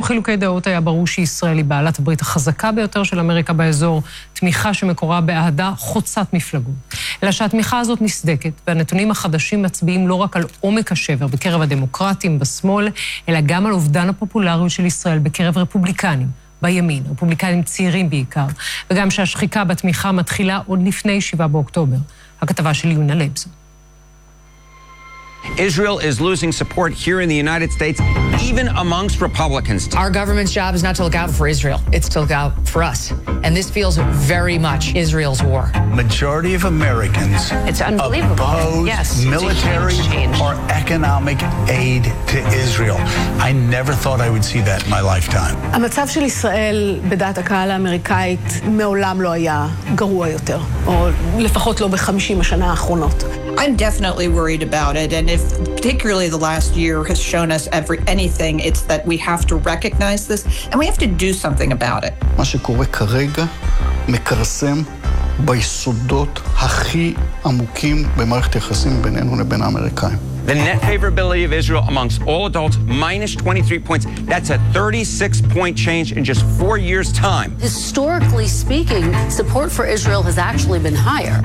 חילוקי דעות היה ברור שישראל היא בעלת הברית החזקה ביותר של אמריקה באזור, תמיכה שמקורה באהדה חוצת מפלגות. אלא שהתמיכה הזאת נסדקת, והנתונים החדשים מצביעים לא רק על עומק השבר בקרב הדמוקרטים בשמאל, אלא גם על אובדן הפופולריות של ישראל בקרב רפובליקנים, בימין, רפובליקנים צעירים בעיקר, וגם שהשחיקה בתמיכה מתחילה עוד לפני 7 באוקטובר. הכתבה של יונה לבסון. Israel is losing support here in the United States, even amongst Republicans. Our government's job is not to look out for Israel. It's to look out for us. And this feels very much Israel's war. Majority of Americans oppose military or economic aid to Israel. I never thought I would see that in my lifetime. המצב של ישראל בדעת הקהל האמריקאית מעולם לא היה גרוע יותר, או לפחות לא ב-50 השנה האחרונות. I'm definitely worried about it, and if particularly the last year has shown us anything, it's that we have to recognize this and we have to do something about it. מה שקורה כרגע מקרסם ביסודות הכי עמוקים במערכת יחסים בינינו לבין האמריקאים. The net favorability of Israel amongst all adults, minus 23 points. That's a 36-point change in just 4 years' time. Historically speaking, support for Israel has actually been higher.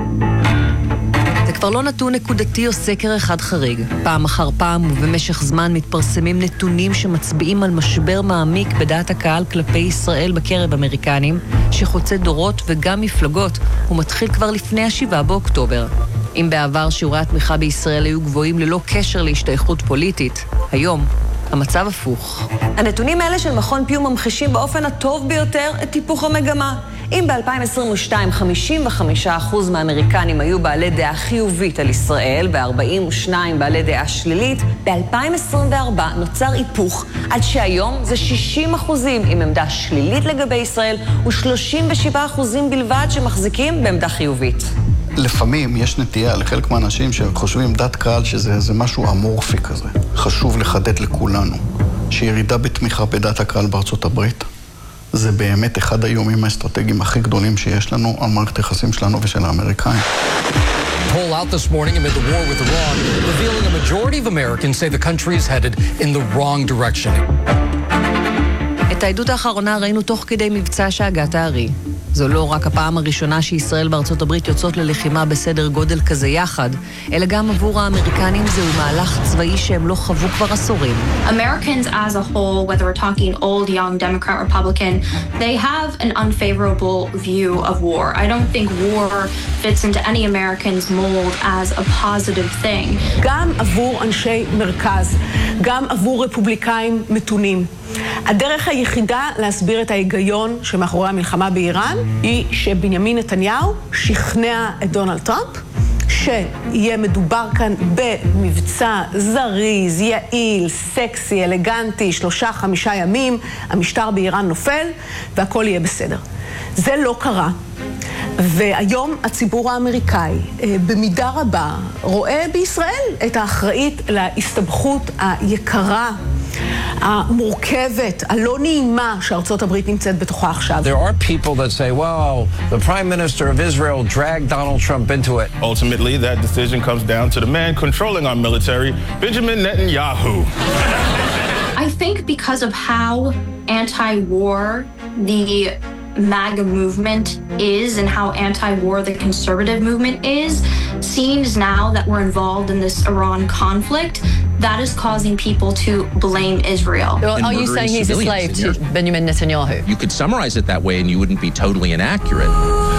זה כבר לא נתון נקודתי או סקר אחד חריג. פעם אחר פעם ובמשך זמן מתפרסמים נתונים שמצביעים על משבר מעמיק בדעת הקהל כלפי ישראל בקרב אמריקנים, שחוצה דורות וגם מפלגות, ומתחיל כבר לפני 7 באוקטובר. אם בעבר שיעורי התמיכה בישראל היו גבוהים ללא קשר להשתייכות פוליטית, היום המצב הפוך. הנתונים האלה של מכון פיו ממחישים באופן הטוב ביותר את היפוך המגמה. אם ב-2022 55% מהאמריקנים היו בעלי דעה חיובית על ישראל ו-42 בעלי דעה שלילית, ב-2024 נוצר היפוך עד שהיום זה 60% עם עמדה שלילית לגבי ישראל ו37% בלבד שמחזיקים בעמדה חיובית. לפעמים יש נטייה לחלק מהאנשים שחושבים דת קהל שזה משהו אמורפי כזה. חשוב לחדד לכולנו שירידה בתמיכה בדת הקהל בארצות הברית זה באמת אחד האיומים האסטרטגיים הכי גדולים שיש לנו על מערכת היחסים שלנו ושל האמריקאים. Poll out this morning amid the war with Iran, revealing a majority of Americans say the country is headed in the wrong direction. את העדות האחרונה ראינו תוך כדי מבצע שהגת הארי. זו לא רק הפעם הראשונה שישראל בארצות הברית יוצאות ללחימה בסדר גודל כזה יחד, אלא גם עבור האמריקנים זהו מהלך צבאי שהם לא חוו כבר עשורים. Americans as a whole, whether we're talking old, young, Democrat, Republican, they have an unfavorable view of war. I don't think war fits into any American's mold as a positive thing. גם עבור אנשי מרכז, גם עבור רפובליקאים מתונים. הדרך היחידה להסביר את ההיגיון שמאחורי המלחמה באיראן היא שבנימין נתניהו שכנע את דונלד טראמפ שיהיה מדובר כאן במבצע זריז, יעיל, סקסי, אלגנטי, 3-5 ימים, המשטר באיראן נופל והכל יהיה בסדר. זה לא קרה. והיום הציבור האמריקאי במידה רבה רואה בישראל את האחראית להסתבכות היקרה, המורכבת, הלא נעימה שארצות הברית נמצאת בתוכה עכשיו. There are people that say, well, the Prime Minister of Israel dragged Donald Trump into it. Ultimately, that decision comes down to the man controlling our military, Benjamin Netanyahu. I think because of how anti-war the MAGA movement is and how anti-war the conservative movement is, seems now that we're involved in this Iran conflict, that is causing people to blame Israel. Well, are you saying he's a slave to Benjamin Netanyahu? You could summarize it that way and you wouldn't be totally inaccurate.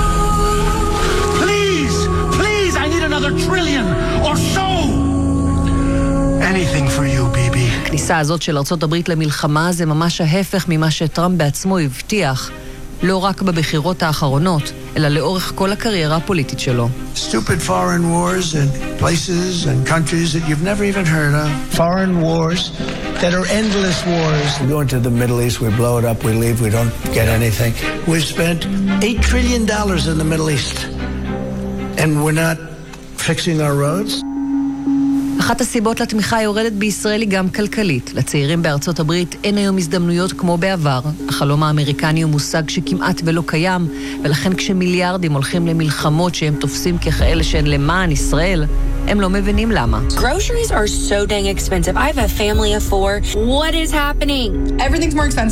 Please, I need another trillion or so. Anything for you, Bibi. הכניסה הזאת של ארצות הברית למלחמה זה ממש ההפך ממה שטראמפ בעצמו הבטיח. לא רק בבחירות האחרונות, אלא לאורך כל הקריירה הפוליטית שלו. Stupid foreign wars in places and countries that you've never even heard of. Foreign wars that are endless wars. We go into the Middle East, we blow it up, we leave, we don't get anything. We've spent $8 trillion in the Middle East. And we're not fixing our roads. אחת הסיבות לתמיכה היורדת בישראל היא גם כלכלית. לצעירים בארצות הברית אין היום הזדמנויות כמו בעבר. החלום האמריקני הוא מושג שכמעט ולא קיים, ולכן כשמיליארדים הולכים למלחמות שהם תופסים ככאלה שהן למען ישראל, הם לא מבינים למה. Groceries are so dang expensive. I have a family of 4. What is happening? Everything's more expensive.